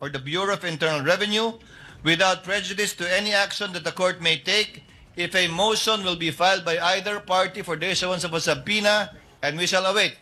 or the Bureau of Internal Revenue without prejudice to any action that the court may take if a motion will be filed by either party for the issuance of a subpoena, and we shall await.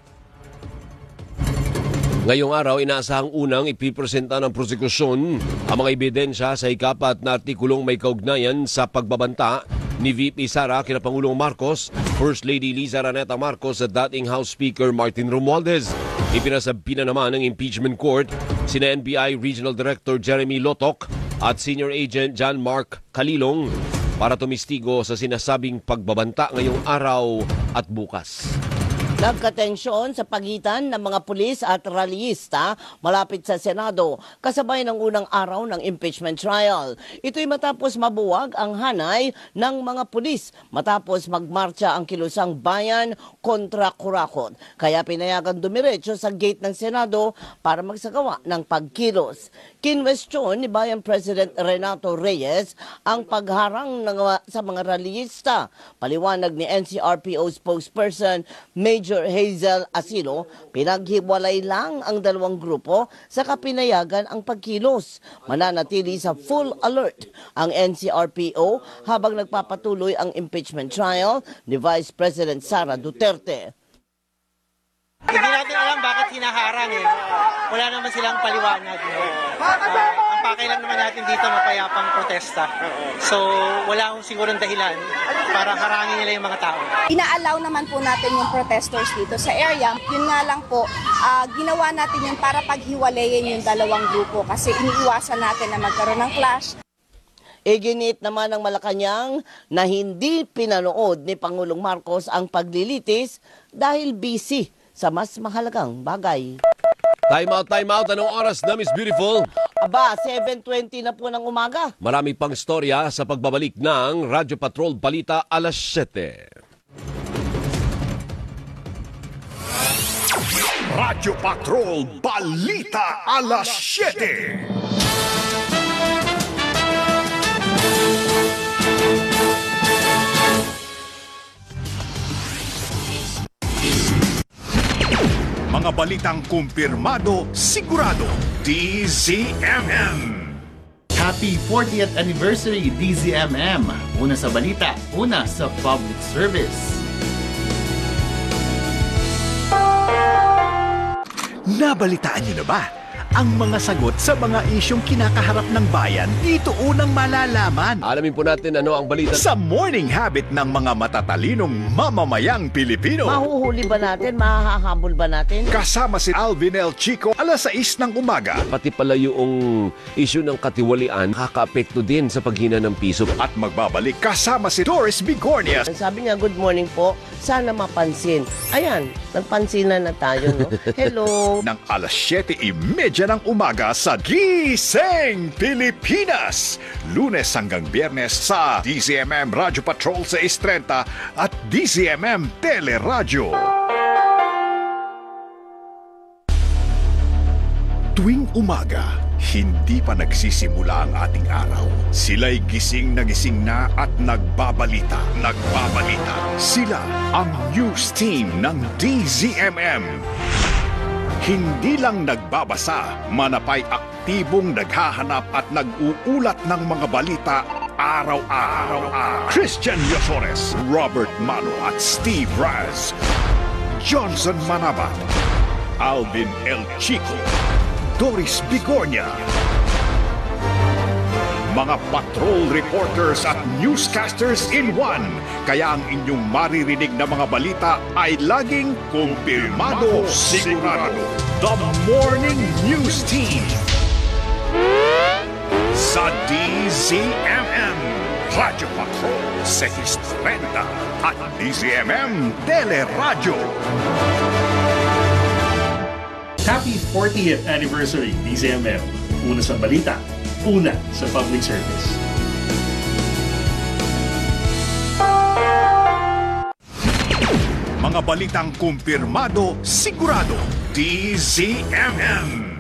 Ngayong araw, inaasahang unang ipipresenta ng prosekusyon ang mga ebidensya sa ika-4 na artikulong may kaugnayan sa pagbabanta ni VP Sara kina Pangulong Marcos, First Lady Liza Araneta Marcos at dating House Speaker Martin Romualdez. Ipinasabina naman ng impeachment court sina NBI Regional Director Jeremy Lotok at Senior Agent John Mark Kalilong para tumistigo sa sinasabing pagbabanta ngayong araw at bukas. Nagkatensyon sa pagitan ng mga pulis at rallyista malapit sa Senado kasabay ng unang araw ng impeachment trial. Ito'y matapos mabuwag ang hanay ng mga pulis matapos magmarcha ang kilusang bayan kontra kurakot. Kaya pinayagan dumiretso sa gate ng Senado para magsagawa ng pagkilos. Kinwestiyon ni Bayan President Renato Reyes ang pagharang sa mga rallyista. Paliwanag ni NCRPO spokesperson Major Hazel Asilo, pinaghiwalay lang ang dalawang grupo sa kapinayagan ang pagkilos. Mananatili sa full alert ang NCRPO habang nagpapatuloy ang impeachment trial ni Vice President Sara Duterte. Hindi natin alam bakit hinaharang eh. Wala naman silang paliwanag. Ang pakay lang naman natin dito mapayapang protesta. So wala akong sigurong dahilan para harangin nila yung mga tao. Ina-allow naman po natin yung protesters dito sa area. Yun nga lang po, ginawa natin yun para paghiwalayin yung dalawang grupo kasi iniiwasan natin na magkaroon ng clash. Iginit naman ng Malacanang na hindi pinanood ni Pangulong Marcos ang paglilitis dahil busy sa mas mahalagang bagay. Time out. Anong oras na, Miss Beautiful? Aba, 7:20 na po ng umaga. Marami pang istorya sa pagbabalik ng Radyo Patrol Balita alas 7. Radyo Patrol Balita alas 7. Mga balitang kumpirmado, sigurado, DZMM. Happy 40th anniversary, DZMM. Una sa balita, una sa public service. Nabalitaan niyo na ba ang mga sagot sa mga isyong kinakaharap ng bayan? Dito unang malalaman. Alamin po natin ano ang balita Sa morning habit ng mga matatalinong mamamayang Pilipino. Mahuhuli ba natin? Mahahabol ba natin? Kasama si Alvin L. Chico, alas 6 ng umaga. pati pala yung issue ng katiwalian nakaka-apekto din sa paghina ng piso. At magbabalik kasama si Doris Bigornia. Sabi niya, good morning po. Sana mapansin. Ayan, nagpansinan na tayo, no? Hello. Ng alas 7:30 ng umaga sa Gising Pilipinas. Lunes hanggang Biyernes sa DZMM Radyo Patrol 630 at DZMM Teleradyo. Tuwing umaga, hindi pa nagsisimula ang ating araw. Sila'y gising na at nagbabalita. Sila ang news team ng DZMM. Hindi lang nagbabasa, manapay aktibong naghahanap at nag-uulat ng mga balita araw-araw. Christian Yosores, Robert Mano at Steve Raz, Johnson Manabat, Alvin L. Chico, Doris Bigornia. Mga patrol reporters at newscasters in one. Kaya ang inyong maririnig na mga balita ay laging kumpirmado, sigurado. The Morning News Team sa DZMM Radyo Patrol 630 at DZMM Teleradyo. Happy 40th anniversary, DZMM. Una sa balita, una sa public service. Mga balitang kumpirmado, sigurado, DZMM.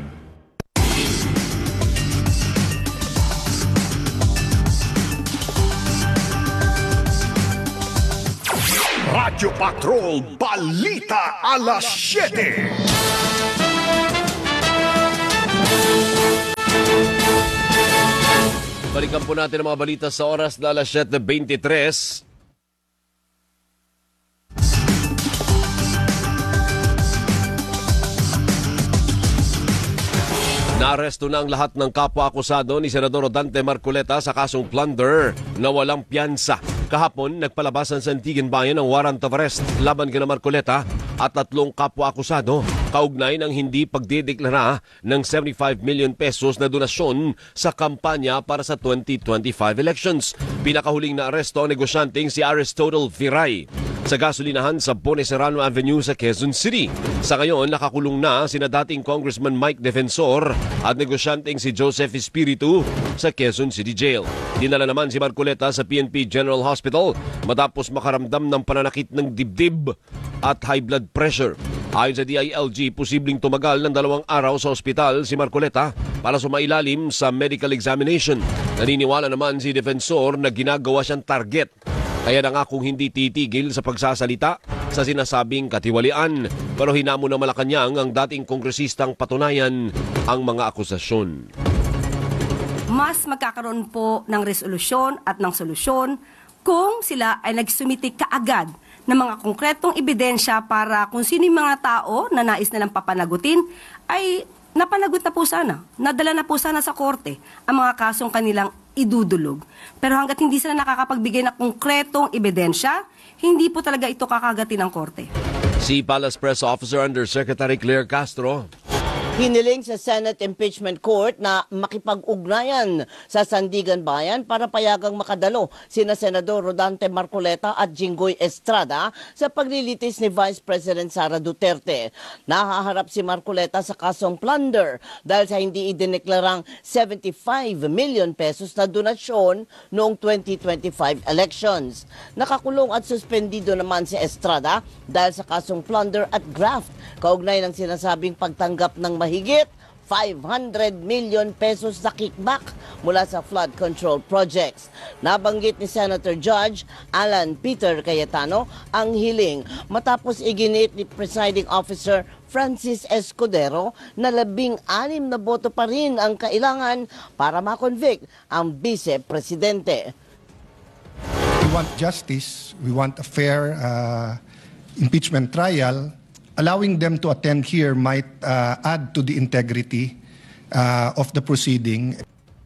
Radyo Patrol Balita alas 7. Balikan po natin ang mga balita sa oras na 7:23. Naaresto na ang lahat ng kapwa-akusado ni Senador Rodante Marcoleta sa kasong plunder na walang piyansa. Kahapon, nagpalabas ang Santigan Bayan ng warrant of arrest laban kina Marcoleta at 3 kapwa-akusado kaugnay ng hindi pagdideklara ng 75 million pesos na donasyon sa kampanya para sa 2025 elections. Pinakahuling na aresto ang negosyanteng si Aristotle Viray sa gasolinahan sa Bone Serrano Avenue sa Quezon City. Sa ngayon, nakakulong na sina dating Congressman Mike Defensor at negosyanteng si Joseph Espiritu sa Quezon City Jail. Dinala naman si Marcoleta sa PNP General Hospital matapos makaramdam ng pananakit ng dibdib at high blood pressure. Ayon sa DILG, posibleng tumagal ng 2 araw sa ospital si Marcoleta para sumailalim sa medical examination. Naniniwala naman si Defensor na ginagawa siyang target. Kaya na nga kung hindi titigil sa pagsasalita sa sinasabing katiwalian. Pero hinamon ng Malacanang ang dating kongresistang patunayan ang mga akusasyon. Mas magkakaroon po ng resolusyon at ng solusyon kung sila ay nagsumiti kaagad ng mga konkretong ebidensya para kung sino yung mga tao na nais nilang papanagutin ay napanagot na po sana, nadala na po sana sa korte ang mga kasong kanilang idudulog. Pero hanggat hindi sila nakakapagbigay ng konkretong ebidensya, hindi po talaga ito kakagatin ng korte. Si Palace Press Officer Undersecretary Claire Castro. Hiniling sa Senate Impeachment Court na makipag-ugnayan sa Sandigan Bayan para payagang makadalo sina Senador Rodante Marcoleta at Jinggoy Estrada sa paglilitis ni Vice President Sara Duterte. Nahaharap si Marcoleta sa kasong plunder dahil sa hindi idineklarang 75 million pesos na donasyon noong 2025 elections. Nakakulong at suspendido naman si Estrada dahil sa kasong plunder at graft kaugnay ng sinasabing pagtanggap ng mahigit 500 million pesos na kickback mula sa flood control projects. Nabanggit ni Senator Judge Alan Peter Cayetano ang hiling matapos iginit ni Presiding Officer Francis Escudero na 16 na boto pa rin ang kailangan para makonvict ang Vice-Presidente. We want justice, we want a fair impeachment trial. Allowing them to attend here might add to the integrity of the proceeding.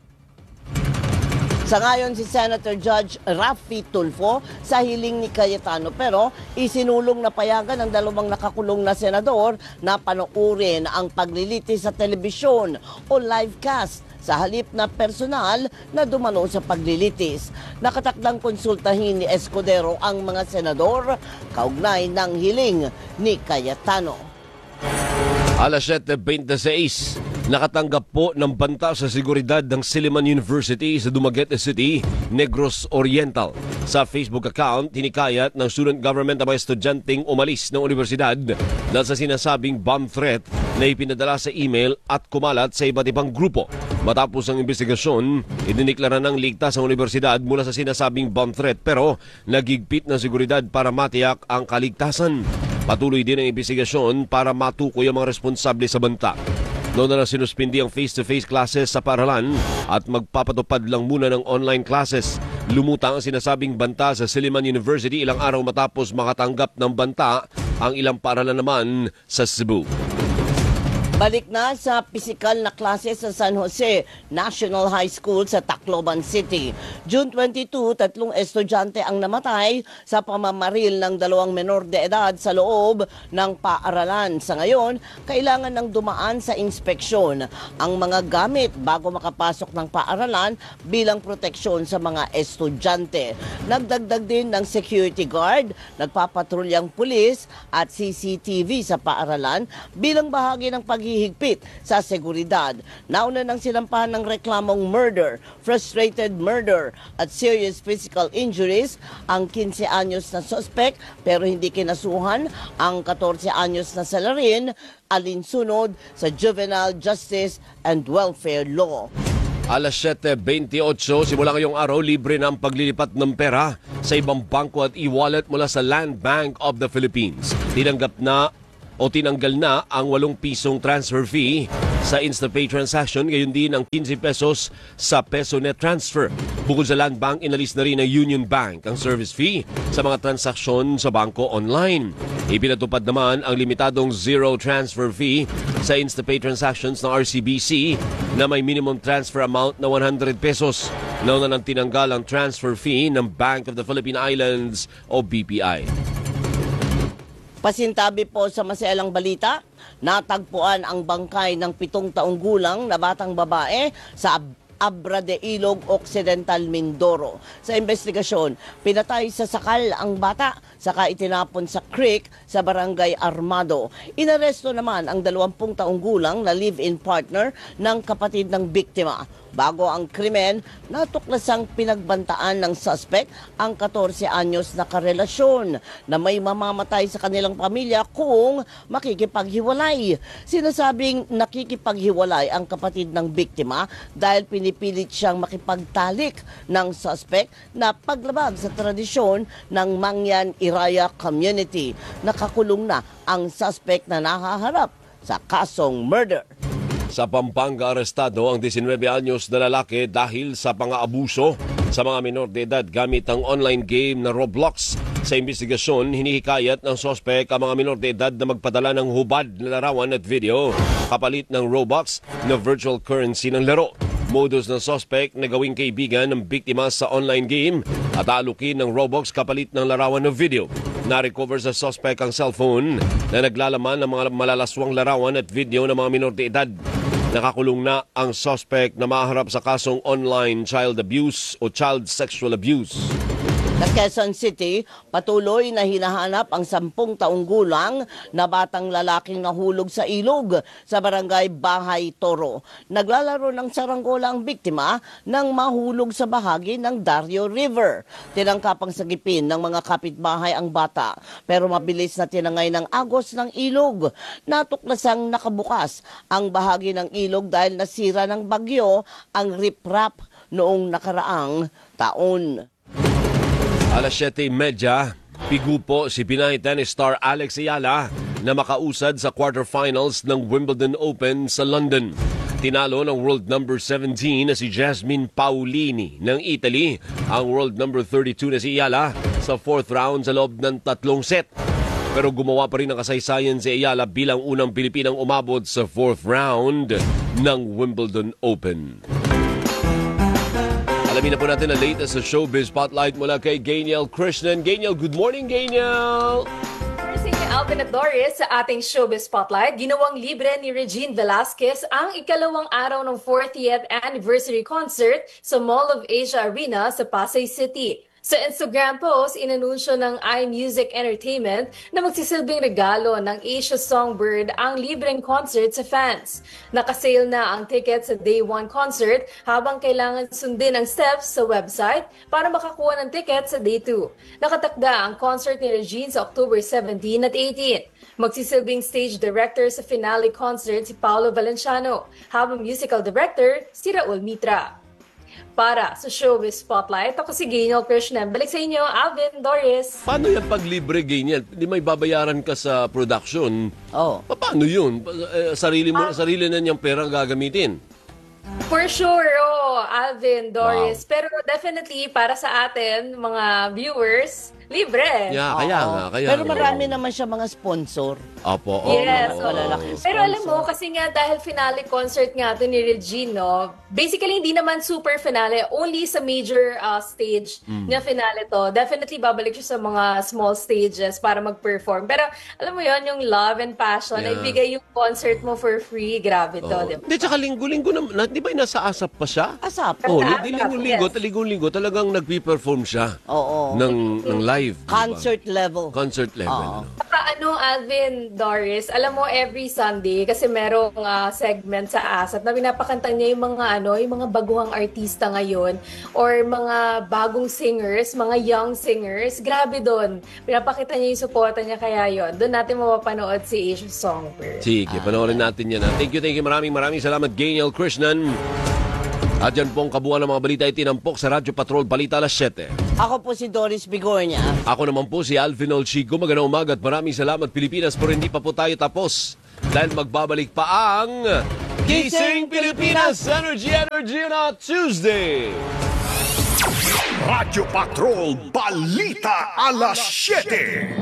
Sangayon si Senator Judge Raffy Tulfo sa hiling ni Cayetano pero isinulong na payagan ng 2 nakakulong na senador na panoorin ang paglilitis sa telebisyon o live cast sa halip na personal na dumalo sa paglilitis. Nakatakdang konsultahin ni Escudero ang mga senador kaugnay ng hiling ni Cayetano. Alas 7:26, nakatanggap po ng banta sa seguridad ng Silliman University sa Dumaguete City, Negros Oriental. Sa Facebook account, hinikayat ng student government ang mga estudyanteng umalis ng universidad dahil sa sinasabing bomb threat na ipinadala sa email at kumalat sa iba't ibang grupo. Matapos ang investigasyon, idiniklara ng ligtas ang universidad mula sa sinasabing bomb threat pero nagigpit ng seguridad para matiyak ang kaligtasan. Patuloy din ang investigasyon para matukoy ang mga responsable sa banta. Noon na sinuspindi ang face-to-face classes sa paaralan at magpapatupad lang muna ng online classes. Lumutang ang sinasabing banta sa Silliman University ilang araw matapos makatanggap ng banta ang ilang paaralan naman sa Cebu. Balik na sa pisikal na klase sa San Jose National High School sa Tacloban City. June 22, 3 estudyante ang namatay sa pamamaril ng 2 menor de edad sa loob ng paaralan. Sa ngayon, kailangan ng dumaan sa inspeksyon ang mga gamit bago makapasok ng paaralan bilang proteksyon sa mga estudyante. Nagdagdag din ng security guard, nagpapatrulyang pulis at CCTV sa paaralan bilang bahagi ng paghihigpit sa seguridad. Nauna nang sinampahan ng reklamong murder, frustrated murder at serious physical injuries ang 15 anyos na suspect pero hindi kinasuhan ang 14 anyos na salarin alinsunod sa Juvenile Justice and Welfare Law. Alas 7:28, simula ngayong araw, libre na ang paglilipat ng pera sa ibang bangko at e-wallet mula sa Land Bank of the Philippines. Tinanggal na ang 8 pisong transfer fee sa InstaPay transaction, gayon din ang 15 pesos sa Peso Net Transfer. Bukod sa Land Bank, inalis na rin ng Union Bank ang service fee sa mga transaksyon sa bangko online. Ipinatupad naman ang limitadong zero transfer fee sa InstaPay transactions ng RCBC na may minimum transfer amount na 100 pesos. Nauna nang tinanggal ang transfer fee ng Bank of the Philippine Islands o BPI. Pasintabi po sa maselang balita, natagpuan ang bangkay ng 7 taong gulang na batang babae sa Abra de Ilog Occidental, Mindoro. Sa investigasyon, pinatay sa sakal ang bata, saka itinapon sa creek sa Barangay Armado. Inaresto naman ang 20 taong gulang na live-in partner ng kapatid ng biktima. Bago ang krimen, natuklasang pinagbantaan ng suspect ang 14 anyos na karelasyon na may mamamatay sa kanilang pamilya kung makikipaghiwalay. Sinasabing nakikipaghiwalay ang kapatid ng biktima dahil pinipilit siyang makipagtalik ng suspect na paglabag sa tradisyon ng Mangyan Iraya Community. Nakakulong na ang suspect na nahaharap sa kasong murder. Sa Pampanga, arestado ang 19 anyos na lalaki dahil sa pang-aabuso sa mga minor de edad gamit ang online game na Roblox. Sa investigasyon, hinihikayat ng sospek ang mga minor de edad na magpadala ng hubad na larawan at video kapalit ng Robux na virtual currency ng laro. Modus ng sospek na gawing kaibigan ng biktima sa online game at alukin ng Robux kapalit ng larawan ng video. Na-recover sa sospek ang cellphone na naglalaman ng mga malalaswang larawan at video ng mga minor de edad. Nakakulong na ang suspect na maharap sa kasong online child abuse o child sexual abuse. Sa Quezon City, patuloy na hinahanap ang 10 taong gulang na batang lalaking nahulog sa ilog sa barangay Bahay Toro. Naglalaro ng saranggola ang biktima nang mahulog sa bahagi ng Dario River. Tinangkapang sagipin ng mga kapitbahay ang bata, pero mabilis na tinangay ng agos ng ilog. Natuklasang nakabukas ang bahagi ng ilog dahil nasira ng bagyo ang riprap noong nakaraang taon. Alas 7:30, pigupo si Pinay tennis star Alex Ayala na makausad sa quarterfinals ng Wimbledon Open sa London. Tinalo ng world number 17 na si Jasmine Paolini ng Italy ang world number 32 na si Ayala sa 4th round sa loob ng 3 set. Pero gumawa pa rin ng kasaysayan si Ayala bilang unang Pilipinang umabot sa 4th round ng Wimbledon Open. Alamin na po natin ang latest sa Showbiz Spotlight mula kay Gainiel Krishnan. Gainiel, good morning, Gainiel! Sa inyo, Alvin at Doris, sa ating Showbiz Spotlight, ginawang libre ni Regine Velasquez ang ikalawang araw ng 40th anniversary concert sa Mall of Asia Arena sa Pasay City. Sa Instagram post, inanunsyo ng iMusic Entertainment na magsisilbing regalo ng Asia Songbird ang libreng concert sa fans. Nakasale na ang ticket sa Day 1 concert habang kailangan sundin ang steps sa website para makakuha ng ticket sa Day 2. Nakatakda ang concert ni Regine sa October 17 at 18. Magsisilbing stage director sa finale concert si Paolo Valenciano, habang musical director si Raul Mitra. Para sa Showbiz Spotlight, ako si Gainiel Krishnan. Balik sa inyo, Alvin, Doris. Paano yan pag libre, Gainiel? Hindi may babayaran ka sa production. Oh. Paano yun? Sarili na niyang pera gagamitin. For sure, Alvin, Doris. Wow. Pero definitely, para sa atin, mga viewers, libre. Yeah, kaya. Pero marami naman siya mga sponsor. Opo. Yes. Pero alam mo, kasi nga dahil finale concert nga ito ni Regine, no? Basically, hindi naman super finale. Only sa major stage na finale to. Definitely, babalik siya sa mga small stages para mag-perform. Pero alam mo yon, yung love and passion, na ibigay yung concert mo for free. Grabe to, di ba? Hindi, tsaka linggo-linggo naman. Di ba nasa ASAP pa siya? ASAP. Di linggo-linggo talagang nagpi-perform siya. Oo. Ng live. Concert level. Concert level. Alvin, Doris, alam mo every Sunday kasi merong segment sa ASAP na pinapakanta niya yung mga baguhang artista ngayon or mga bagong singers, mga young singers. Grabe doon. Pinapakita niya yung suporta niya, kaya yon. Doon natin mapapanood si Asia Songbird. Sige, panoorin natin yan. Thank you. Maraming salamat, Gainiel Krishnan. At yan pong kabuuan ng mga balita ay tinampok sa Radyo Patrol Balita alas 7. Ako po si Doris Bigornia. Ako naman po si Alvin Olchico. Magandang umaga at maraming salamat, Pilipinas, pero hindi pa po tayo tapos dahil magbabalik pa ang Gising Pilipinas, Energy na Tuesday. Radyo Patrol Balita Alas 7.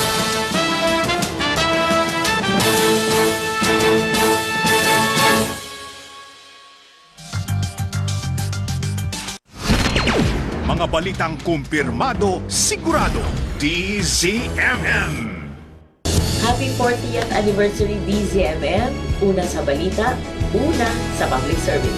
Mga balitang kumpirmado, sigurado, DZMM. Happy 40th anniversary DZMM. Una sa balita, una sa public service.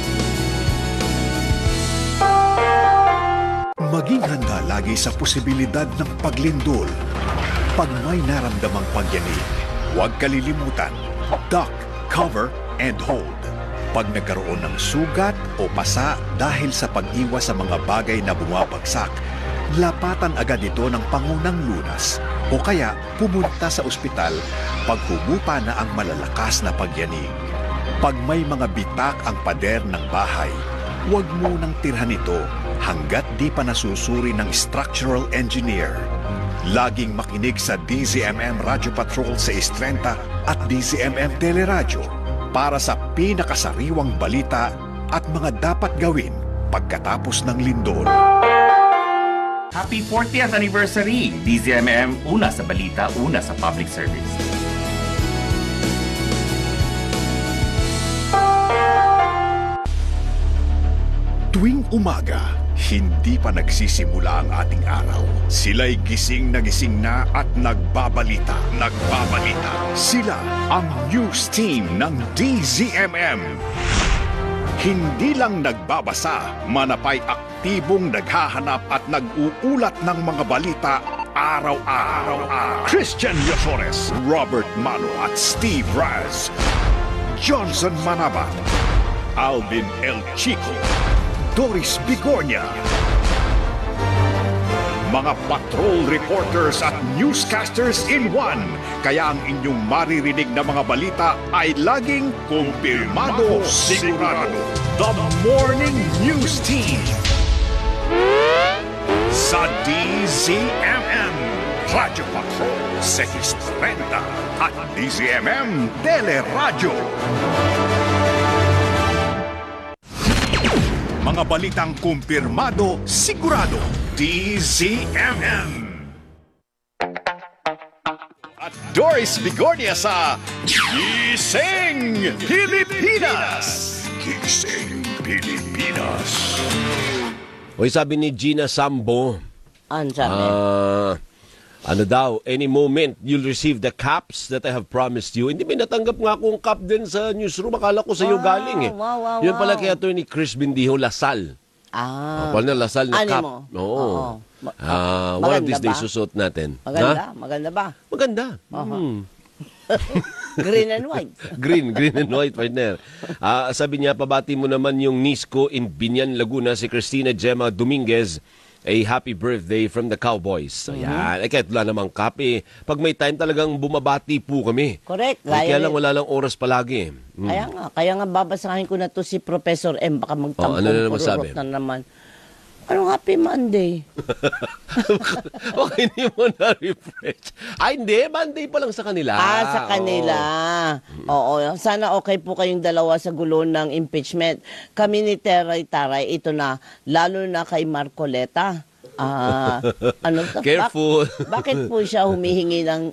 Maging handa lagi sa posibilidad ng paglindol. Pag may naramdamang pagyanig, huwag kalilimutan, duck, cover, and hold. Pag nagkaroon ng sugat o pasa dahil sa pag-iwas sa mga bagay na bumabagsak, lapatan agad ito ng pangunang lunas o kaya pumunta sa ospital pag humupa na ang malalakas na pagyanig. Pag may mga bitak ang pader ng bahay, huwag munang tirhan ito hanggat di pa nasusuri ng structural engineer. Laging makinig sa DZMM Radio Patrol sa S30 at DZMM Teleradyo para sa pinakasariwang balita at mga dapat gawin pagkatapos ng lindol. Happy 40th anniversary! DZMM, una sa balita, una sa public service. Tuwing umaga, hindi pa nagsisimula ang ating araw. Sila'y gising na at nagbabalita. Sila ang news team ng DZMM. Hindi lang nagbabasa, manapay aktibong naghahanap at nag-uulat ng mga balita araw-araw. Christian Yosores, Robert Mano at Steve Raz, Johnson Manabat, Alvin El Chico, Doris Bigornia. Mga patrol reporters at newscasters in one. Kaya ang inyong maririnig na mga balita ay laging kumpirmado, sigurado. The Morning News Team sa DZMM Radio Patrol 630 at DZMM Teleradyo. Mga balitang kumpirmado, sigurado, DZMM. At Doris Bigornia sa Gising Pilipinas. Gising Pilipinas. Hoy, sabi ni Gina Sambo, ano daw, any moment you'll receive the caps that I have promised you. Hindi, may natanggap nga akong cap din sa newsroom. Akala ko sa'yo galing eh. Yun pala kay Atty. Chris Bindijo, Lasal. Pala na Lasal na cap. Oo. One of these days susot natin. Maganda ba? Maganda. Green and white. green and white, partner. Sabi niya, pabati mo naman yung niece ko in Binyan, Laguna, si Cristina Gemma Dominguez. A happy birthday from the Cowboys. So, yan. Kahit wala namang kape. Pag may time talagang bumabati po kami. Correct. Kaya lang wala lang oras palagi. Kaya nga babasahin ko na to si Professor M. Baka magtampong ano na naman sabi? Na naman. Anong Happy Monday? Okay, hindi mo na-refresh. Hindi. Monday pa lang sa kanila. Sa kanila. Oo. Sana okay po kayong dalawa sa gulo ng impeachment. Kami ni Taray, ito na, lalo na kay Marcoleta. Careful. Bakit po siya humihingi ng,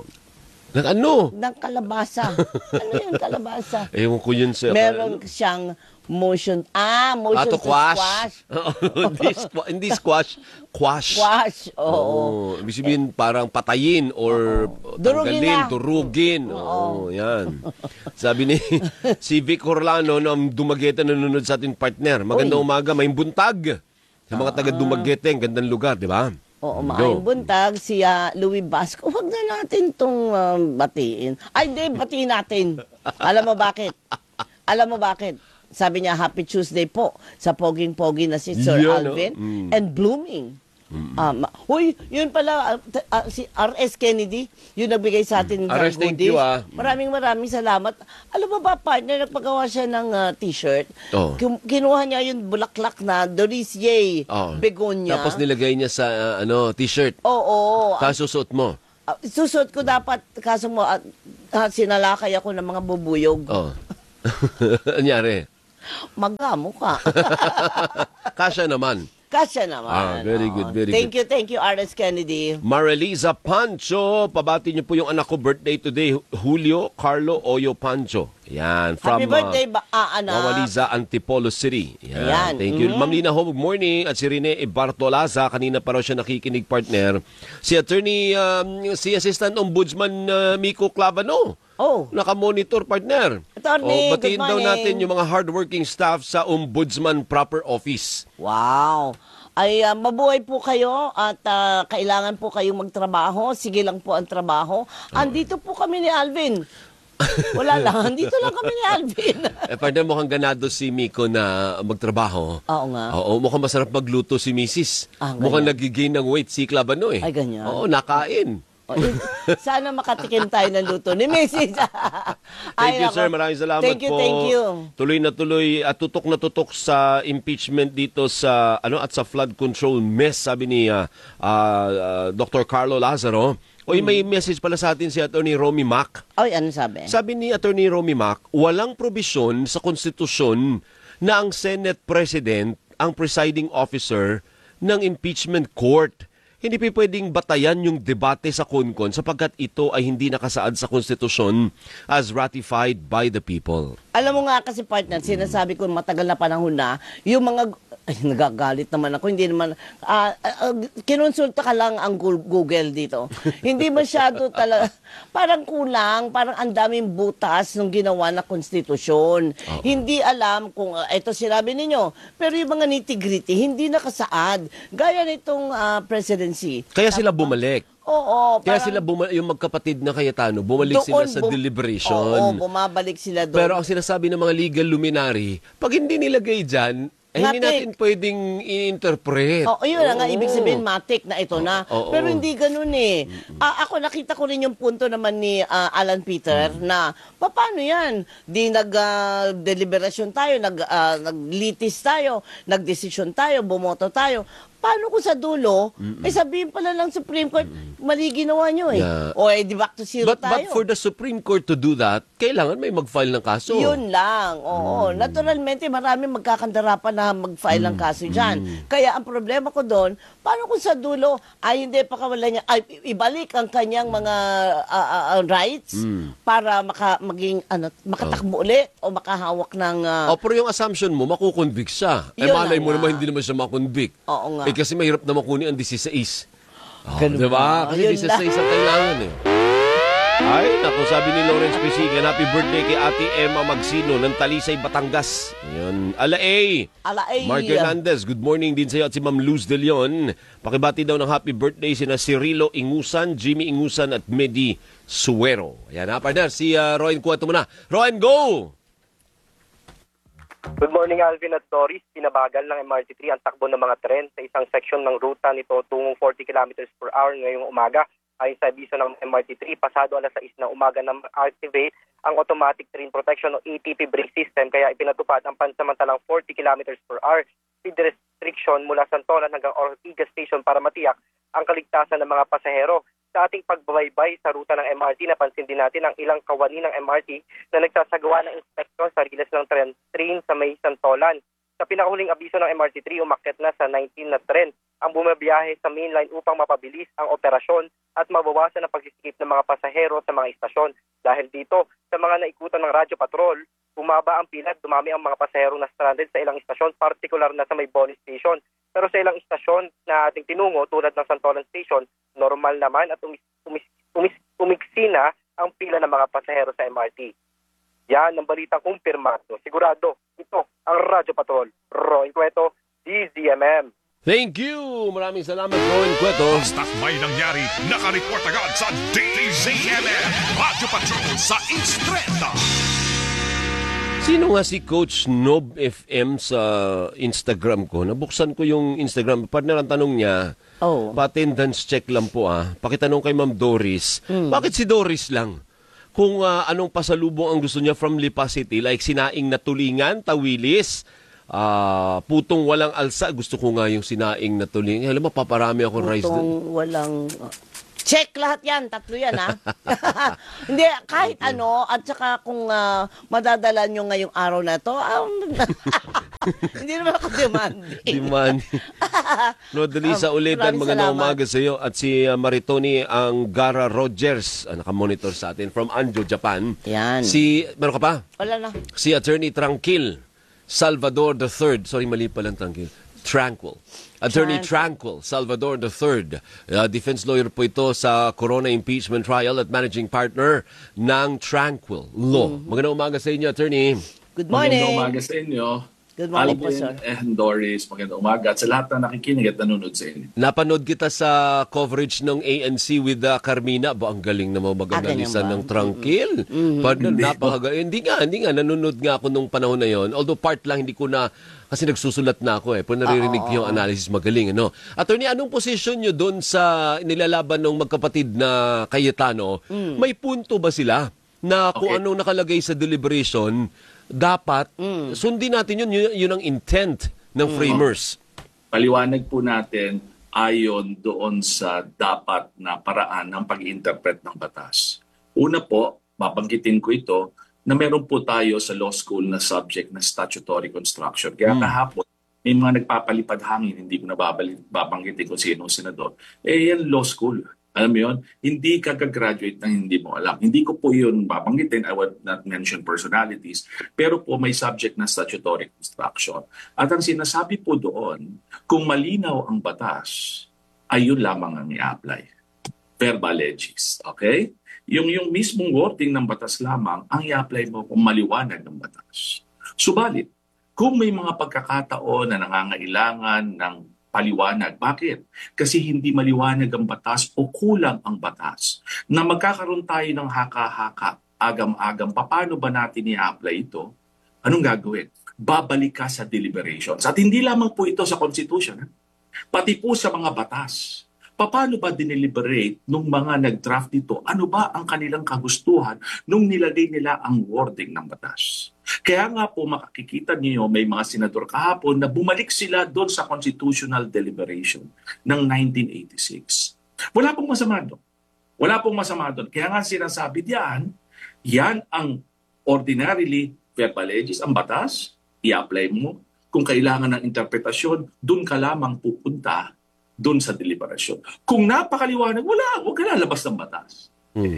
ng kalabasa. Ano yung kalabasa? Ewan ko yun sa... Meron siyang motion to squash. Hindi squash, quash. Quash, oo. Ibig sabihin parang patayin or durugin. Oo, yan. Sabi ni si Vic Orlano na Dumaguete nanonood sa ating partner. Magandang umaga, may buntag. Sa mga taga Dumaguete, ang gandang lugar, di ba? Oo, maayong buntag, si Louis Basco. Huwag na natin itong batiin. Hindi, batiin natin. Alam mo bakit? Sabi niya, Happy Tuesday po sa poging-pogi na si Sir Alvin and blooming. Huy, yun pala, si R.S. Kennedy, yung nagbigay sa atin ng R.S., thank you. Maraming salamat. Alam mo ba, partner, nagpagawa siya ng t-shirt. Kinuha niya yung bulaklak na Doris Ye Begonia. Tapos nilagay niya sa t-shirt. Oo. Tapos susuot mo. Susuot ko dapat, kaso mo, sinalakay ako ng mga bubuyog. Anyari? Magamo ka. Kasya naman. Kasya naman. Very good, very Thank good. Thank you, R.S. Kennedy. Mareliza Pancho, pabati niyo po yung anak ko birthday today, Julio Carlo Oyo Pancho. Yan, from Happy birthday, anak. Mamaliza, Antipolo City. Yan. Thank you. Ma'am Lina Ho, good morning. At si Rene Bartolaza, kanina pa raw siya nakikinig, partner. Si attorney, si Assistant Ombudsman Miko Clavano. Naka-monitor, partner. Attorney, batiin good daw morning. natin yung mga hardworking staff sa Ombudsman proper office. Wow. Ay mabuhay po kayo at kailangan po kayong magtrabaho. Sige lang po ang trabaho. Andito po kami ni Alvin. Wala lang. Andito lang kami ni Alvin. Partner, mukhang ganado si Miko na magtrabaho. Oo nga. Oo, mukhang masarap magluto si Mrs. Mukhang nagiging ng weight si Clavano eh. Ay, ganyan. Oo, nakain. Sana makatikim tayo ng luto ni Mrs. Thank you, sir. Maraming salamat Thank you, po. thank you. Tuloy na tuloy at tutok na tutok sa impeachment dito sa at sa flood control mess, sabi ni Dr. Carlo Lazaro. May message pala sa atin si Attorney Romy Mac. Ano sabi? Sabi ni Attorney Romy Mac, walang probisyon sa konstitusyon na ang Senate President ang presiding officer ng impeachment court. Hindi pa pwedeng batayan yung debate sa CONCON sapagkat ito ay hindi nakasaad sa konstitusyon as ratified by the people. Alam mo nga kasi, partner, sinasabi ko matagal na panahon na, yung mga nagagalit naman ako. Hindi naman, kinonsulta ka lang ang Google dito. Hindi masyado talaga, parang kulang, parang ang daming butas nung ginawa na konstitusyon. Hindi alam kung, ito sinabi ninyo, pero yung mga nitty-gritty, hindi nakasaad. Gaya nitong presidency. Kaya sila bumalik. Oo. Kaya sila yung magkapatid na Cayetano, bumalik sila sa deliberation. Oo, bumabalik sila doon. Pero ang sinasabi ng mga legal luminary, pag hindi nilagay dyan, hindi natin pwedeng i-interpret. Yun nga, ibig sabihin, matik na ito na. Pero hindi ganun eh. Ako, nakita ko rin yung punto naman ni Alan Peter na, paano yan? Di nag-deliberation tayo, naglitis tayo, nagdesisyon tayo, bumoto tayo. Paano kung sa dulo, sabihin pala ng Supreme Court, mali ginawa nyo eh. Yeah. Di back to zero tayo. But for the Supreme Court to do that, kailangan may mag-file ng kaso. Yun lang. Oo. Naturalmente, marami magkakandarapan na mag-file ng kaso dyan. Kaya ang problema ko doon, paano kung sa dulo, hindi pa kawalan niya, ibalik ang kanyang mga rights para makatakbo ulit o makahawak ng... pero yung assumption mo, makukonvict siya. Malay mo naman, hindi naman siya makonvict. Oo nga. Kasi mahirap na makunin ang 16. Diba? Kasi 16 ang kailangan eh. Ay, naku, sabi ni Lawrence Pisigan, happy birthday kay Ate Emma Magsino ng Talisay, Batangas. Ayan. Alae. Mark Hernandez, good morning din sa iyo at si Ma'am Luz De Leon. Pakibati daw ng happy birthday sina Cirilo Ingusan, Jimmy Ingusan at Medi Suero. Ayan ha, partner. Si Rowan, kuha mo na. Rowan, go! Good morning, Alvin at Doris. Pinabagal ng MRT3 ang takbo ng mga tren sa isang seksyon ng ruta nito tungong 40 kilometers per hour ngayong umaga. Ayon sa abiso ng MRT3, pasado alas 6 na umaga na activate ang Automatic Train Protection o ATP brake system kaya ipinatupad ang pansamantalang 40 kilometers per hour speed restriction mula Santolan hanggang Ortigas Station para matiyak ang kaligtasan ng mga pasahero. Sa ating pagbabaybay sa ruta ng MRT, napansin din natin ang ilang kawani ng MRT na nagsasagawa ng inspeksyon sa riles ng train sa may Santolan. Sa pinakahuling abiso ng MRT3, umakyat na sa 19 na tren ang bumabiyahe sa mainline upang mapabilis ang operasyon at mabawasan ang pagsisikip ng mga pasahero sa mga istasyon. Dahil dito, sa mga naikutan ng radyo patrol, bumaba ang pila at dumami ang mga pasahero na stranded sa ilang istasyon, partikular na sa may Boni Station. Pero sa ilang istasyon na ating tinungo tulad ng Santolan Station, normal naman at umiksi na ang pila ng mga pasahero sa MRT. Yan ang balitang kumpirmado. Sigurado, ito ang Radyo Patrol. Roy Cueto, DZMM. Thank you! Maraming salamat, Rowan Cueto. Basta't may nangyari, nakareport agad sa DZMM. Radyo Patrol sa Instreta. Sino nga si Coach Nob FM sa Instagram ko? Nabuksan ko yung Instagram. Partner, ang tanong niya, pa-attendance check lang po Pakitanong kay Ma'am Doris, bakit si Doris lang? Kung anong pasalubong ang gusto niya from Lipa City, like sinaing na tulingan, tawilis, putong walang alsa. Gusto ko nga yung sinaing na tulingan. Alam mo, paparami akong rice doon. Putong walang... Check lahat yan, tatlo yan ha. Hindi, kahit ano, at saka kung madadala nyo ngayong araw na to, hindi naman ako demanding. Delisa ulitan, magandang umaga sa iyo. At si Maritoni Angara Rogers, nakamonitor sa atin from Anjo, Japan. Yan. Meron ka pa? Wala na. Si Attorney Tranquil Salvador III. Sorry, mali palang Tranquil. Attorney Tranquil Salvador III. Defense lawyer po ito sa Corona impeachment trial at managing partner ng Tranquil Law. Magandang umaga sa inyo, Attorney. Good morning. Magandang umaga sa inyo. Good morning po, sir. And Doris, magandang umaga. At sa lahat na nakikinig at nanonood sa inyo. Napanood kita sa coverage ng ANC with Carmina. Ang galing naman mag-analisa ng Tranquil. Hindi nga. Nanonood nga ako nung panahon na yon. Although part lang, hindi ko na, kasi nagsusulat na ako Pero naririnig ko yung analysis, magaling. Attorney, anong position nyo doon sa nilalaban ng magkapatid na Cayetano? May punto ba sila na kung anong nakalagay sa deliberation, dapat sundin natin yun ang intent ng framers? Paliwanag po natin ayon doon sa dapat na paraan ng pag-interpret ng batas. Una po, babanggitin ko ito, na meron po tayo sa law school na subject na statutory construction. Kaya kahapon, may mga nagpapalipad hangin, hindi ko na babanggitin kung sino ang senador. Yan law school. Alam mo yun? Hindi ka gagraduate nang hindi mo alam. Hindi ko po yun babanggitin. I would not mention personalities. Pero po may subject na statutory construction. At ang sinasabi po doon, kung malinaw ang batas, ay yun lamang ang i-apply. Verba legis. Okay? Yung mismong wording ng batas lamang, ang i-apply mo kung maliwanag ng batas. Subalit, kung may mga pagkakataon na nangangailangan ng paliwanag. Bakit? Kasi hindi maliwanag ang batas o kulang ang batas. Na magkakaroon tayo ng haka-haka, agam-agam, paano ba natin i-apply ito? Anong gagawin? Babalik ka sa deliberations. At hindi lamang po ito sa Constitution, pati po sa mga batas. Paano ba dineliberate nung mga nag-draft dito? Ano ba ang kanilang kagustuhan nung nilagay nila ang wording ng batas? Kaya nga po makikita niyo may mga senador kahapon na bumalik sila doon sa constitutional deliberation ng 1986. Wala pong masama doon. Wala pong masama doon. Kaya nga sinasabi diyan, yan ang ordinarily verba legis, ang batas, i-apply mo. Kung kailangan ng interpretasyon, doon ka lamang pupunta doon sa deliberasyon. Kung napakaliwanag, huwag ka lalabas ng batas.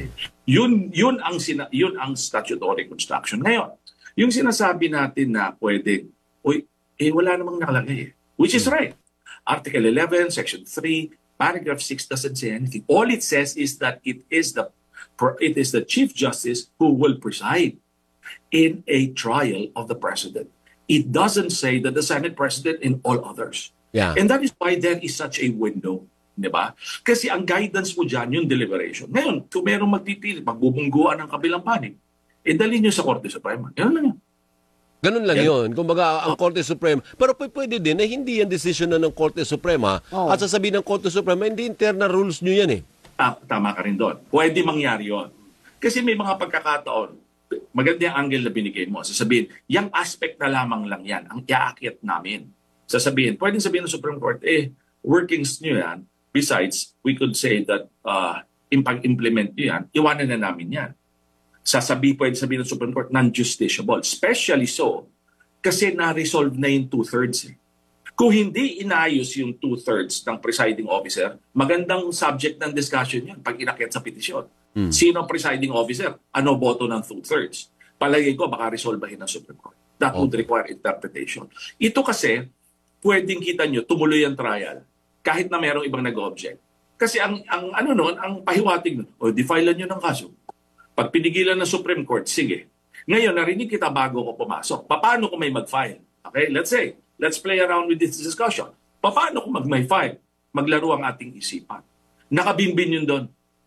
Yun ang statutory construction. Ngayon, yung sinasabi natin na pwede, wala namang nakalagay. Which is right. Article 11, Section 3, Paragraph 6 doesn't say anything. All it says is that it is the Chief Justice who will preside in a trial of the President. It doesn't say that the Senate President and all others. Yeah. And that is why there is such a window. Diba? Kasi ang guidance mo dyan, yung deliberation. Ngayon, kung merong magpipili, magbubungguan ng kabilang panig, dalhin nyo sa Korte Suprema. Ganun lang yun. Ganun lang yun. Kumbaga, ang Korte Suprema. Pero pwede din na hindi yan decision na ng Korte Suprema at sasabihin ng Korte Suprema, hindi internal rules nyo yan Tama ka rin doon. Pwede mangyari yun. Kasi may mga pagkakataon, maganda yung angle na binigay mo. Sasabihin, yung aspect na lamang lang yan, ang iaakit namin. Sasabihin, pwedeng sabihin ng Supreme Court, workings nyo yan. Besides, we could say that pag-implement nyo yan, iwanan na namin yan. Pwede sabihin ng Supreme Court, non-justiciable. Especially so, kasi na-resolve na yung 2/3. Kung hindi inayos yung 2/3 ng presiding officer, magandang subject ng discussion yun pag inakyat sa petisyon. Sino ang presiding officer? Ano boto ng 2/3? Palagay ko, baka resolvehin ng Supreme Court. That would require interpretation. Ito kasi, pwedeng kita nyo, tumuloy ang trial kahit na merong ibang nag-object. Kasi ang pahiwatig nun, defilean nyo ng kaso. Pag pinigilan ng Supreme Court, sige. Ngayon, narinig kita bago ko pumasok. Paano kung may mag-file? Okay, let's play around with this discussion. Paano kung may file? Maglaro ang ating isipan. Nakabinbin yun doon.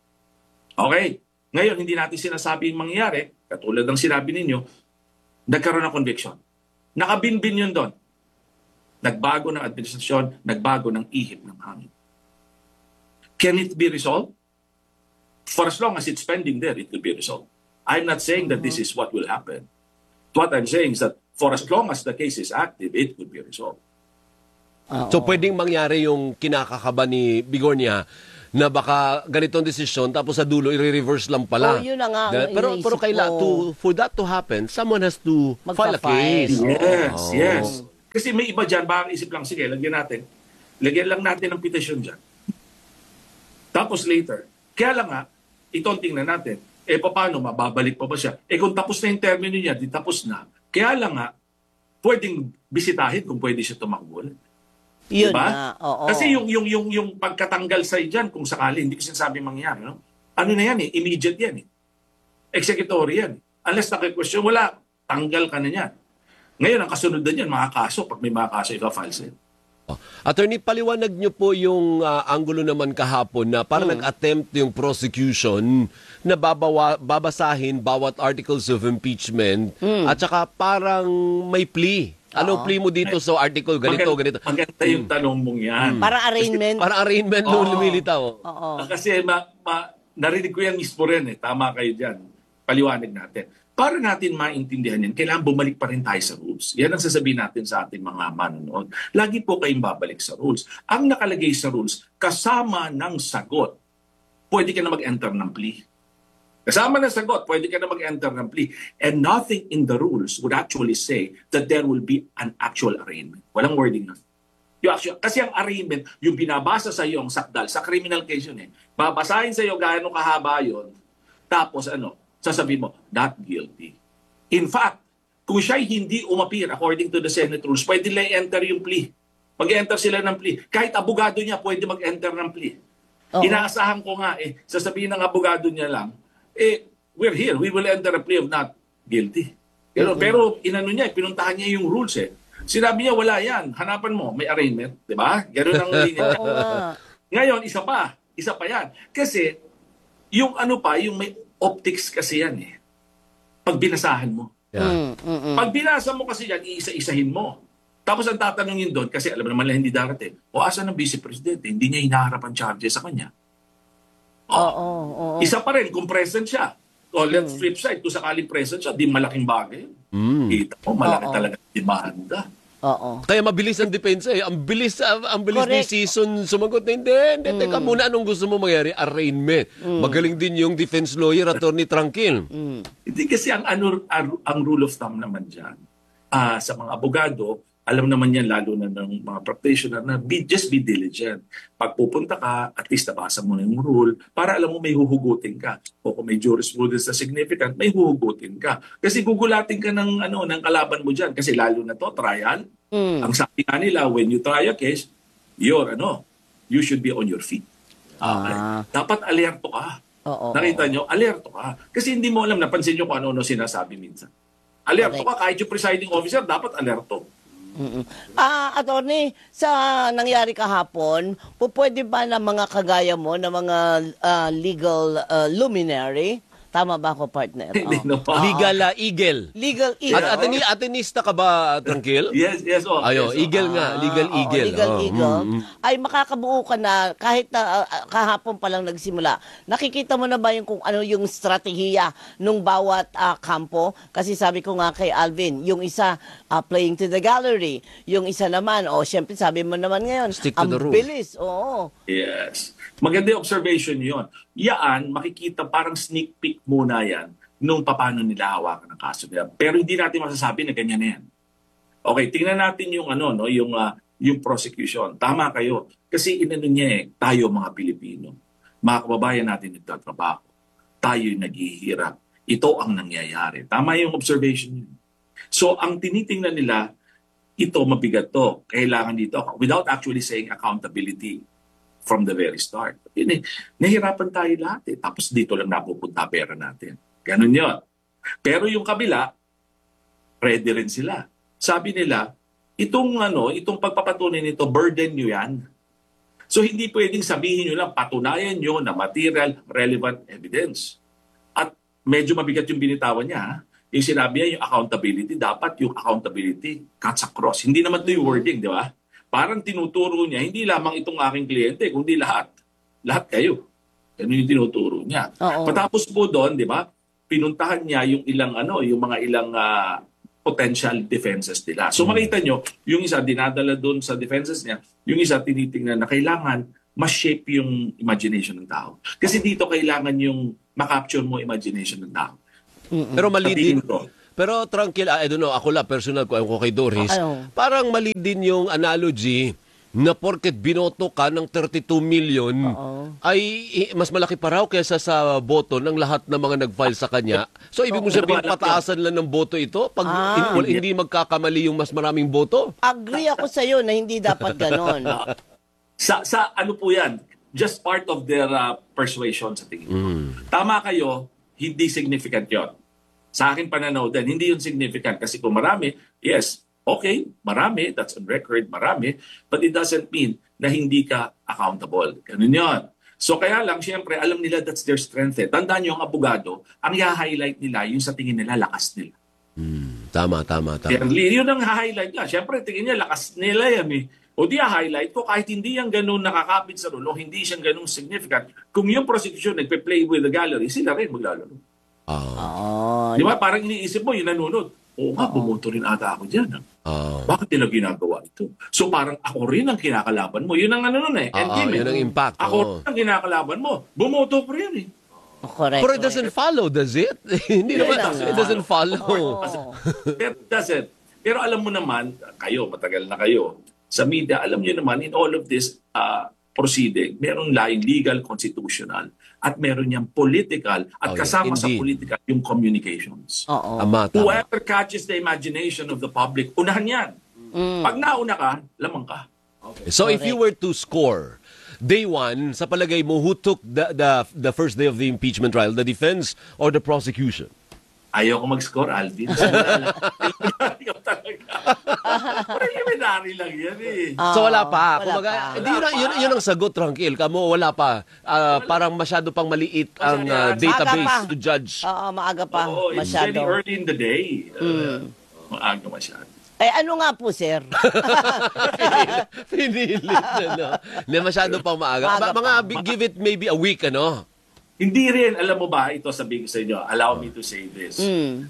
Okay, ngayon, hindi natin sinasabi yung mangyayari, katulad ng sinabi ninyo, nagkaroon ng conviction. Nakabinbin yun doon. Nagbago ng administrasyon, nagbago ng ihip ng hangin. Can it be resolved? For as long as it's pending there, it will be resolved. I'm not saying that this is what will happen. What I'm saying is that for as long as the case is active, it will be resolved. So pwedeng mangyari yung kinakakaba ni Bigornia na baka ganitong desisyon tapos sa dulo i-reverse lang pala. Yun na nga. Pero for that to happen, someone has to file a case. Yes. Kasi may iba dyan, baka isip lang, sige, lagyan lang natin ng petition dyan. Tapos later, kaya lang nga, itong tingnan natin, paano, mababalik pa ba siya? Kung tapos na yung termino niya, di tapos na. Kaya lang nga, pwedeng bisitahin kung pwede siya tumakbo. Yun diba? na, oo. Kasi yung pagkatanggal sa dyan, kung sakali, hindi ko sinasabi mangyari, no? Ano na yan immediate yan executory yan. Unless naki-question, wala, tanggal ka na yan. Ngayon, ang kasunod na yan, mga kaso, pag may mga kaso, ika-file sa'yo. Attorney, paliwanag niyo po yung anggulo naman kahapon na parang nag-attempt yung prosecution na babasahin bawat articles of impeachment at saka parang may plea. Anong plea mo dito sa article? Ganito. Maganda yung tanong mong yan. Parang arraignment. Parang arraignment nung lumilitaw. Kasi narinig ko yan mismo rin. Tama kayo dyan. Paliwanag natin. Para natin maintindihan yan, kailangan bumalik pa rin tayo sa rules. Yan ang sasabihin natin sa ating mga manonood. Lagi po kayong babalik sa rules. Ang nakalagay sa rules, kasama ng sagot, pwede ka na mag-enter ng plea. Kasama ng sagot, pwede ka na mag-enter ng plea. And nothing in the rules would actually say that there will be an actual arraignment. Walang wording na. Kasi ang arraignment, yung binabasa sa iyo ang sakdal, sa criminal case yun babasahin sa iyo gaano kahaba yun, tapos sasabihin mo, not guilty. In fact, kung siya'y hindi umapir according to the Senate rules, pwede lang enter yung plea. Mag-enter sila ng plea. Kahit abogado niya, pwede mag-enter ng plea. Inaasahan ko nga, sasabihin ng abogado niya lang, we're here, we will enter a plea of not guilty. Pero niya, pinuntahan niya yung rules Sinabi niya, wala yan. Hanapan mo, may arraignment. Diba? Ganun ang linya. Ngayon, isa pa yan. Kasi, yung yung may optics kasi yan Pag binasahan mo. Pag binasa mo kasi yan, iisa-isahin mo. Tapos ang tatanungin doon, kasi alam naman lang hindi darating, asan ang Vice Presidente? Hindi niya hinaharap ang charges sa kanya. Isa pa rin, kung present siya. Let's flip side, kung sakaling present siya, di malaking bagay. Kita mo, malaki talaga demanda. Kaya mabilis ang depensa Ang bilis ni Season sumagot na hindi. Teka muna, anong gusto mo mangyari? Arraignment. Magaling din yung defense lawyer, Attorney Tranquil. Hindi kasi ang rule of thumb naman dyan, sa mga abogado, alam naman yan lalo na ng mga practitioner na just be diligent. Pag pupunta ka, at least nabasa mo na yung rule para alam mo may huhugutin ka. O kung may jurisprudence na significant, may huhugutin ka. Kasi gugulatin ka ng kalaban mo dyan. Kasi lalo na to, trial. Ang sabi nga nila, when you try a case, you should be on your feet. Dapat alerto ka. Nakita nyo, alerto ka. Kasi hindi mo alam, napansin nyo kung ano sinasabi minsan. Alerto ka, kahit yung presiding officer, dapat alerto. Attorney, sa nangyari kahapon, pwede ba na mga kagaya mo, na mga legal luminary, tama ba ako, partner? Legal eagle. Legal eagle. Atenista ka ba, Tranquil? Yes. Eagle nga. Legal eagle. Legal eagle. Ay makakabuo ka na kahit na kahapon pa lang nagsimula. Nakikita mo na ba yung kung ano yung strategiya nung bawat kampo? Kasi sabi ko nga kay Alvin, yung isa playing to the gallery. Yung isa naman, syempre sabi mo naman ngayon, stick to the rule. Bilis. Yes. Maganda yung observation yon. Yan, makikita parang sneak peek muna yan nung paano nila hawakan ng kaso nila. Pero hindi natin masasabi na ganyan na yan. Okay, tingnan natin yung yung prosecution. Tama kayo. Kasi niya tayo mga Pilipino, mga kababayan natin nagtatrabaho. Tayo yung naghihirap. Ito ang nangyayari. Tama yung observation yun. So, ang tinitingnan nila, ito mabigat to. Kailangan dito. Without actually saying accountability from the very start. Nahirapan tayo lahat Tapos dito lang napupunta pera natin. Ganun yun. Pero yung kabila, ready rin sila. Sabi nila, itong pagpapatunay nito, burden nyo yan. So hindi pwedeng sabihin nyo lang, patunayan nyo na material relevant evidence. At medyo mabigat yung binitawan niya. Yung sinabi niya, yung accountability, dapat yung accountability cuts across. Hindi naman ito yung wording, di ba? Parang tinuturo niya, hindi lamang itong aking kliyente, kundi lahat. Lahat kayo. Ganun yung tinuturo niya. Patapos po doon, di ba, pinuntahan niya yung mga ilang potential defenses nila. So makita nyo, yung isa dinadala doon sa defenses niya, yung isa tinitingnan na kailangan ma-shape yung imagination ng tao. Kasi dito kailangan yung ma-capture mo imagination ng tao. Pero mali din. Sabihin ko, Pero tranquil, I don't know, ako lang personal ko, ako kay Doris, parang mali din yung analogy na porket binoto ka ng 32 million ay mas malaki pa raw kaysa sa boto ng lahat ng mga nag-file sa kanya. So ibig mo sabihin pataasan lang ng boto ito pag hindi magkakamali yung mas maraming boto? Agree ako sa iyo na hindi dapat ganon. sa ano po yan? Just part of their persuasion sa tingin ko. Tama kayo, hindi significant yon. Sa akin pananaw din, hindi yun significant kasi kung marami, yes, okay, marami, that's on record, marami, but it doesn't mean na hindi ka accountable. Ganun yun. So kaya lang, siyempre, alam nila that's their strength. Tandaan nyo, ang abogado, ang i-highlight nila, yung sa tingin nila, lakas nila. Tama. Yun ang highlight nila. Siyempre, tingin niya, lakas nila yan eh. O di highlight ko, kahit hindi yan ganun nakakapit sa rule, o hindi siyang ganun significant, kung yung prosecution nagpe-play with the gallery, sila rin maglalaro. Di ba? Parang iniisip mo, yung nanonood, oo nga, bumoto rin ata ako dyan. Bakit nila ginagawa ito? So parang ako rin ang kinakalaban mo. Yun ang ano nun eh. Yun ang impact. Ako rin ang kinakalaban mo. Bumoto ko rin eh. Correct. Pero it doesn't follow, does it? Hindi naman, it doesn't follow. Pero it doesn't. Pero alam mo naman, kayo, matagal na kayo, sa media, alam niyo naman, in all of this proceeding, merong lying legal, constitutional, at meron niyang political, at kasama sa political, yung communications. Tama. Whoever catches the imagination of the public, unahan yan. Pag nauna ka, lamang ka. So if you were to score, day one, sa palagay mo, who took the first day of the impeachment trial, the defense or the prosecution? Ayaw ko mag-score, Alvin. Ikaw talaga. Preliminary lang yan eh. So wala pa. Kumbaga, yun ang sagot, tranquil. Kamo, wala pa. Parang masyado pang maliit ang database to judge. Maaga pa. It's masyado. very early in the day. Maaga masyado. Ano nga po, sir? Pinilit na, no? Masyado pang maaga. Give it maybe a week, ano? Hindi rin, alam mo ba, ito sabihin ko sa inyo, allow me to say this.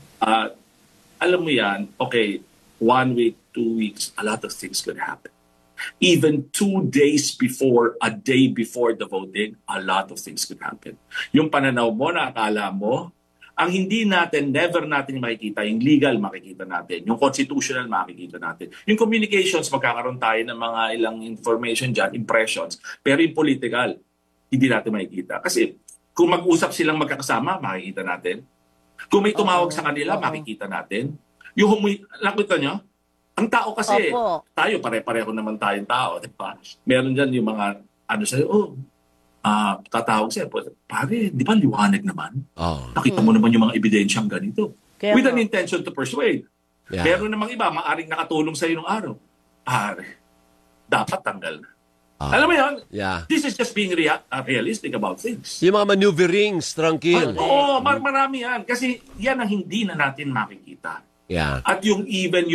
Alam mo yan, okay, 1 week, 2 weeks, a lot of things could happen. Even 2 days before, a day before the voting, a lot of things could happen. Yung pananaw mo na akala mo, ang hindi natin, never natin makikita, yung legal makikita natin, yung constitutional makikita natin. Yung communications, magkakaroon tayo ng mga ilang information dyan, impressions, pero yung political, hindi natin makikita. Kasi kung mag-usap silang magkakasama, makikita natin. Kung may tumawag sa kanila, makikita natin. Yung nakita nyo? Ang tao kasi, tayo, pare-pareho naman tayong tao. Diba? Meron dyan yung mga, sa'yo, tatawag siya. Pare, di ba liwanag naman? Nakita mo naman yung mga ebidensyang ganito. With an intention to persuade. Yeah. Meron namang iba, maaring nakatulong sa'yo nung araw. Pare, dapat tanggal na. Alam mo yun? Yeah. This is just being realistic about things. Yung mga maneuverings, tranquil. Marami yan. Kasi yan ang hindi na natin makikita. Yeah. At yung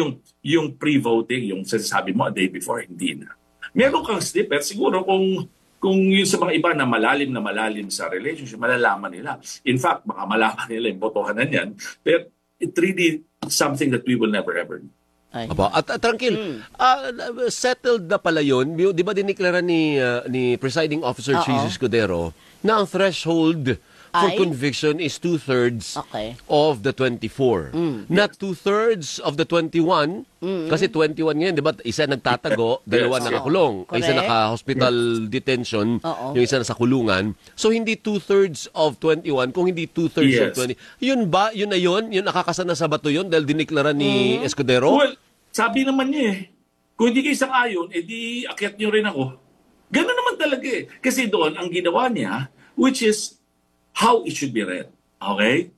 pre-voting, yung sasabi mo a day before, hindi na. Meron kang snippet, siguro kung yung sa mga iba na malalim sa relationship, malalaman nila. In fact, baka malaman nila yung botohanan yan. But it really something that we will never ever do. At tranquil, settled na pala yun. Di ba diniklara ni Presiding Officer Cheese Escudero na ang threshold for conviction is 2/3 of the 24. Not 2/3 of the 21. Kasi 21 ngayon, di ba? Isa nagtatago, dalawa nakakulong. Isa naka-hospital detention, yung isa nasa kulungan. So, hindi 2/3 of 21, kung hindi 2/3 of 20. Yun ba? Yun na yun? Yun nakakasana sa bato yun dahil diniklara ni Escudero? Well, sabi naman niya eh, kung hindi kayo sang-ayon, edi akyat niyo rin ako. Gano'n naman talaga eh. Kasi doon, ang ginawa niya, which is how it should be read. Okay?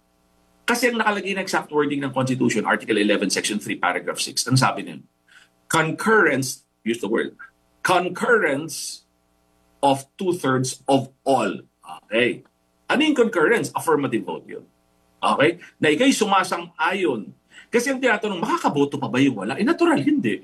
Kasi ang nakalagay na exact wording ng Constitution, Article 11, Section 3, Paragraph 6, ang sabi niya, concurrence, use the word, concurrence of 2/3 of all. Okay? Ano yung concurrence? Affirmative vote yun. Okay? Na ikaw'y sumasang-ayon. Kasi ang tinatanong, makakaboto pa ba yung wala? Natural, hindi.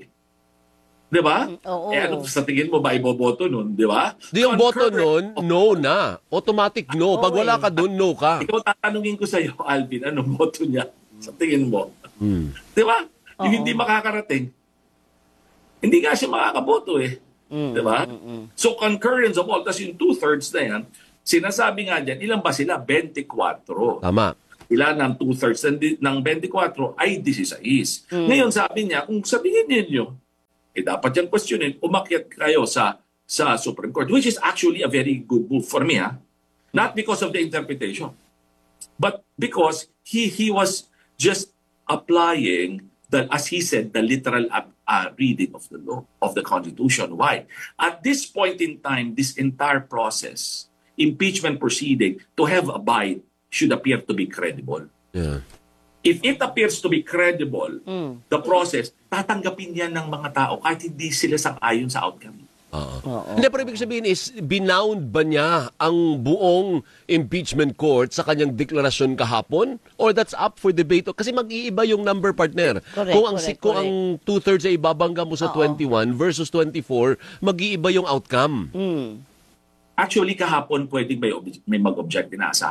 Di ba? Ano sa tingin mo ba iboboto nun? Di ba? Yung boto nun, no na. Automatic no. Pag wala ka dun, no ka. Ikaw tatanungin ko sa iyo, Alvin, anong boto niya? Sa tingin mo. Di ba? Yung hindi makakarating. Hindi nga siya makakaboto eh. Diba? So concurrence of all, tas yung 2/3 na yan, sinasabi nga dyan, ilan ba sila? 24. Tama. Ilan ng 2/3 ng 24 ay 16. Ngayon sabi niya, kung sabihin ninyo, dapat yung questionin, umakyat kayo sa Supreme Court, which is actually a very good move for me. Not because of the interpretation, but because he was just applying, as he said, the literal reading of the law, of the Constitution. Why? At this point in time, this entire process, impeachment proceeding, to have a bite, should appear to be credible. Yeah. If it appears to be credible, the process, tatanggapin yan ng mga tao kahit hindi sila sang-ayon sa outcome. Hindi, pero ibig sabihin is, binound ba niya ang buong impeachment court sa kanyang deklarasyon kahapon? Or that's up for debate? Kasi mag-iiba yung number, partner. Correct, Kung ang 2/3 ay ibabangga mo sa 21 versus 24, mag-iiba yung outcome. Actually, kahapon pwedeng may mag-object,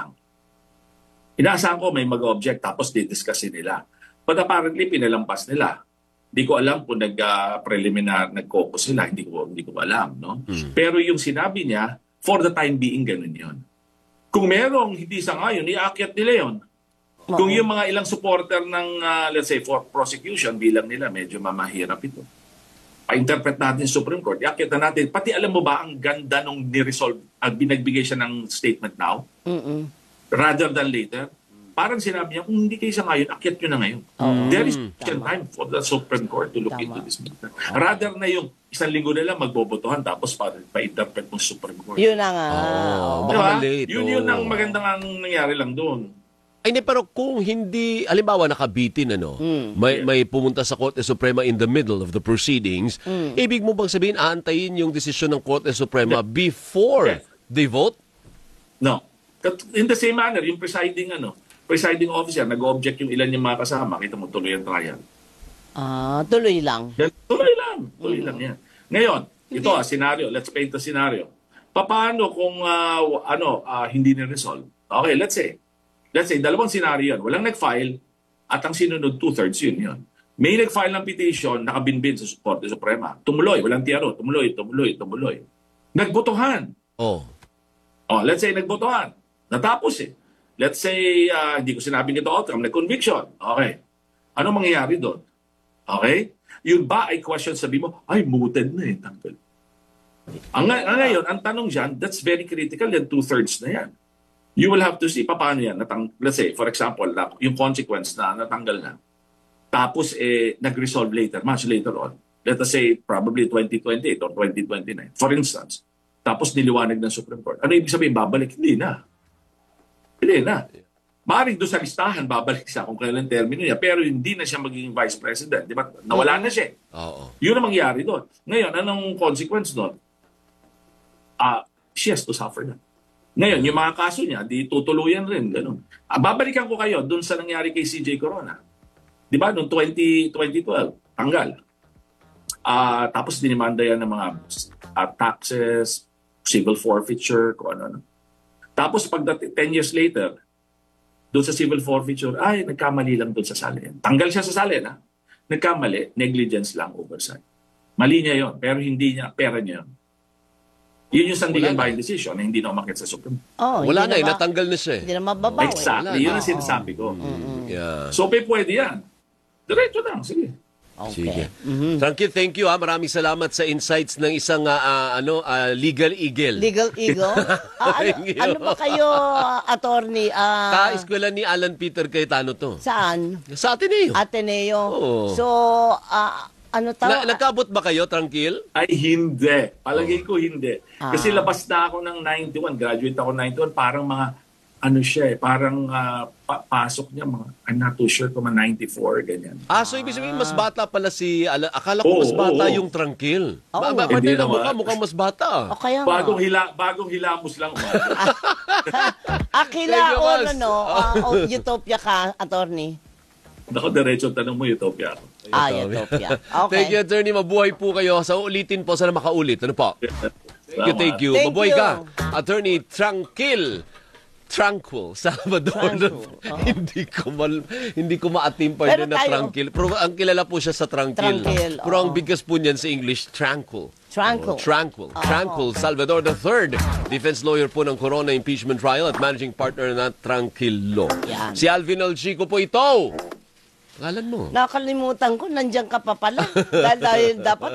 inaasahan ko may mag-object tapos didiscussin nila. But apparently, pinalampas nila. Hindi ko alam kung nag-preliminar, nag-caucus sila. Hindi ko alam. No? Pero yung sinabi niya, for the time being, ganun yun. Kung merong hindi sangayon, iaakyat nila yun. Kung yung mga ilang supporter ng, let's say, for prosecution, bilang nila, medyo mamahirap ito. Pa-interpret natin sa Supreme Court, iakyat na natin. Pati alam mo ba, ang ganda nung ni-resolve, binagbigay siya ng statement now? Rather than later, parang sinabi niya, kung hindi kayo sa ngayon, akyat nyo na ngayon. There is time for the Supreme Court to look into this matter. Rather na yung isang linggo nila magbobotohan tapos pa-interpret ng Supreme Court. Yun na nga. Baka late. Yun ang magandang nangyari lang doon. Ay, pero kung hindi, halimbawa nakabitin, may pumunta sa Korte Suprema in the middle of the proceedings, ibig mo bang sabihin, aantayin yung desisyon ng Korte Suprema before they vote? No. In the same manner, yung presiding officer, nag-object yung ilan yung mga kasama, kita mo tuloy ang trial. Tuloy lang. Tuloy lang yan. Ngayon, ito scenario, let's paint the scenario. Paano kung hindi na-resolve? Okay, let's say, dalawang scenario yan. Walang nag-file at ang sinunod 2/3 yun. May nag-file ng petition, nakabinbin sa Korte Suprema. Tumuloy, walang tiyaro. Tumuloy. Nagbotohan. Let's say, nagbotohan. Natapos Let's say, hindi ko sinabing ito outcome, nag-conviction. Okay. Ano mangyayari doon? Okay? Yun ba ay question, sabi mo, ay, mooted na tanggal. Ngayon, ang tanong dyan, that's very critical, yan 2/3 na yan. You will have to see, paano yan? Let's say, for example, yung consequence na natanggal na. Tapos, nag-resolve later, much later on. Let us say, probably 2028 or 2029. For instance, tapos niliwanag ng Supreme Court. Ano ibig sabihin, babalik? Hindi na. Maaaring doon sa listahan, babalik siya kung kailan termino niya, pero hindi na siya magiging vice president. Di ba? Nawala na siya. Yun ang mangyari doon. Ngayon, anong consequence doon? She has to suffer na. Ngayon, yung mga kaso niya, di tutuluyan rin. Ganun. Babalikan ko kayo doon sa nangyari kay CJ Corona. Di ba? Noong 2012, tanggal. Tapos dinimanda yan ng mga taxes, civil forfeiture, kung ano. Tapos pag 10 years later, doon sa civil forfeiture, nagkamali lang doon sa salin. Tanggal siya sa salin, Nagkamali, negligence lang, oversight. Mali niya yon, pero hindi niya, pera niya yun. Yun yung sandigan by decision na hindi na umakit sa Supreme. Wala na, natanggal na siya. Hindi na mababaw. Exactly, yun ang sinasabi ko. Yeah. So, pwede yan. Diretso lang, sige. Sige. Thank you. Maraming salamat sa insights ng isang legal eagle. Legal eagle? Ano ba kayo, attorney? Ka-eskwela ni Alan Peter Cayetano to. Saan? Sa Ateneo. So, nagkabot ba kayo, Tranquil? Ay, hindi. Palagay ko hindi. Kasi labas na ako ng 91. Graduate ako 91. Parang mga parang pasok niya I'm not too sure kung 94, ganyan. So ibig sabihin mas bata pala si akala ko mas bata yung Tranquil. Hindi naman. Mukhang mas bata. Bagong hilamos lang. Akila o Utopia ka, attorney? Naku, diretso tanong mo, Utopia ako. Utopia. Okay. Thank you, attorney. Mabuhay po kayo. Sa ulitin po, sana makaulit. Ano po? Thank you. Mabuhay ka. Attorney Tranquil Tranquil, Salvador. Hindi ko maatim pa Pero na tayo- Tranquil. Pero ang kilala po siya sa Tranquil. Tranquil, Pero ang bigkas po niyan sa English, Tranquil. Tranquil. Tranquil. Tranquil Salvador III, defense lawyer po ng Corona impeachment trial at managing partner na Tranquilo. Yan. Si Alvin Alchico po ito. Pangalan mo? Nakalimutan ko, nandiyan ka pa pala. Dahil dapat